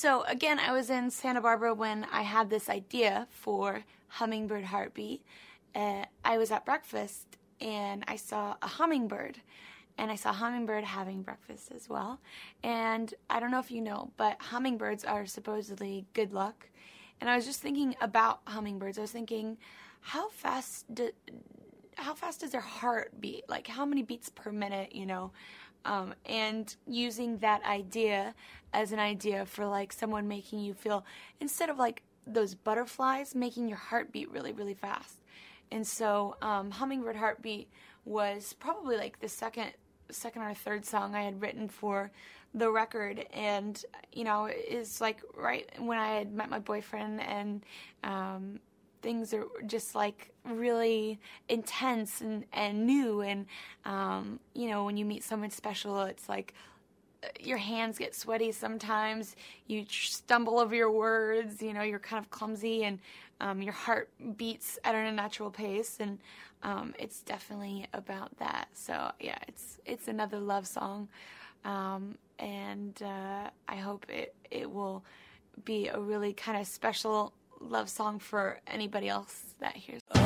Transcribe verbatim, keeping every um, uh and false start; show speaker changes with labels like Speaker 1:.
Speaker 1: So again, I was in Santa Barbara when I had this idea for Hummingbird Heartbeat. Uh, I was at breakfast and I saw a hummingbird, and I saw a hummingbird having breakfast as well. And I don't know if you know, but hummingbirds are supposedly good luck. And I was just thinking about hummingbirds. I was thinking, how fast do, how fast does their heart beat? Like, how many beats per minute, you know? Um, and using that idea as an idea for, like, someone making you feel, instead of, like, those butterflies, making your heart beat really, really fast. And so um, Hummingbird Heartbeat was probably, like, the second second or third song I had written for the record. And, you know, it's, like, right when I had met my boyfriend, and um, things are just, like, really intense and, and new. And, um, you know, when you meet someone special, it's like your hands get sweaty sometimes. You stumble over your words. You know, you're kind of clumsy, and um, your heart beats at an unnatural pace. And um, it's definitely about that. So, yeah, it's it's another love song. Um, and uh, I hope it, it will be a really kind of special love song for anybody else that hears